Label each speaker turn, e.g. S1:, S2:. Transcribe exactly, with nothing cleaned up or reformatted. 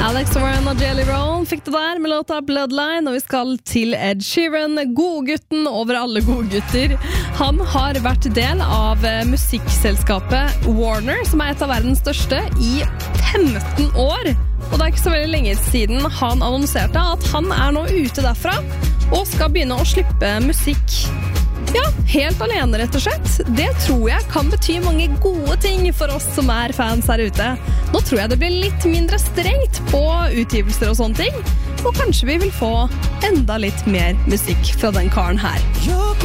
S1: Alex Warren og Jelly Roll fikk det der med låta Bloodline, og vi skal til Ed Sheeran, godgutten over alle godgutter. Han har vært del av musikkselskapet Warner, som er et av verdens største, i femten år. Og det er ikke så veldig lenge siden han annonserte at han er nå ute derfra, og skal begynne å slippe musikk. Ja, helt alene rett og slett. Det tror jeg kan bety mange gode ting for oss som er fans her ute. Nå tror jeg det blir litt mindre strengt på utgivelser og sånne ting, og kanskje vi vil få enda litt mer musikk fra den karen her.